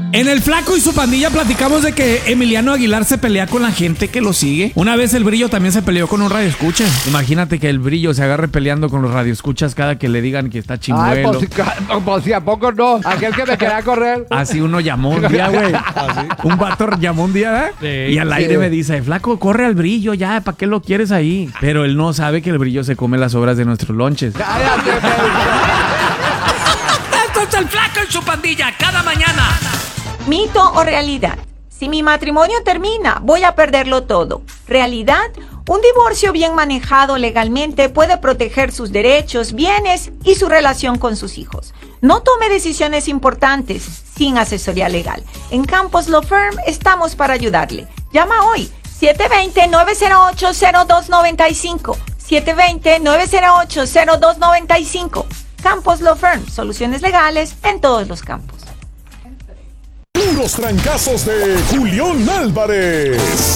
En el Flaco y su pandilla platicamos de que Emiliano Aguilar se pelea con la gente que lo sigue. Una vez el Brillo también se peleó con un radioescucha. Imagínate que el Brillo se agarre peleando con los radioescuchas cada que le digan que está chimuelo. Ay, pues si a poco no. Aquel que me quería correr. Así uno llamó un día, güey. Un vato llamó un día, ¿eh? Sí, y al aire me dice, Flaco, corre al Brillo ya, ¿para qué lo quieres ahí? Pero él no sabe que el Brillo se come las obras de nuestros lonches. Cállate, Esto es el Flaco y su pandilla, cada mañana. ¿Mito o realidad? Si mi matrimonio termina, voy a perderlo todo. ¿Realidad? Un divorcio bien manejado legalmente puede proteger sus derechos, bienes y su relación con sus hijos. No tome decisiones importantes sin asesoría legal. En Campos Law Firm estamos para ayudarle. Llama hoy, 720-908-0295. 720-908-0295. Campos Law Firm, soluciones legales en todos los campos. Puros trancazos de Julián Álvarez.